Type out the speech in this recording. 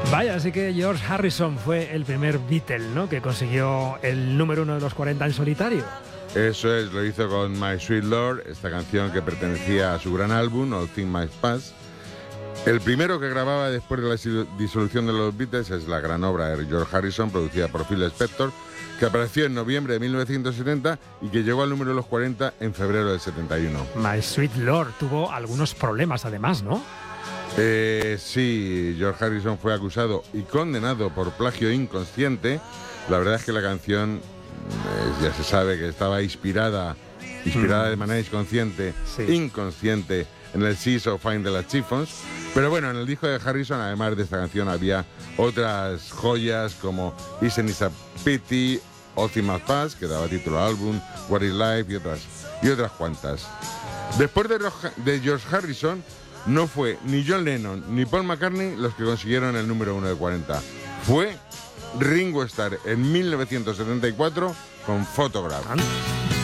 Vaya, así que George Harrison fue el primer Beatle, ¿no?, que consiguió el número 1 de los 40 en solitario. Eso es, lo hizo con My Sweet Lord, esta canción que pertenecía a su gran álbum, All Things Must Pass. El primero que grababa después de la disolución de los Beatles es la gran obra de George Harrison, producida por Phil Spector, que apareció en noviembre de 1970 y que llegó al número de los 40 en febrero del 71. My Sweet Lord tuvo algunos problemas además, ¿no? Sí, George Harrison fue acusado y condenado por plagio inconsciente. La verdad es que la canción ya se sabe que estaba inspirada de manera inconsciente en el Seas of Find the Chiffons. Pero bueno, en el disco de Harrison, además de esta canción, había otras joyas como Isn't It a Pity, All Things Must Pass, que daba título al álbum, What is Life y otras cuantas. Después de George Harrison, no fue ni John Lennon ni Paul McCartney los que consiguieron el número 1 de 40. Fue Ringo Starr en 1974 con Photograph.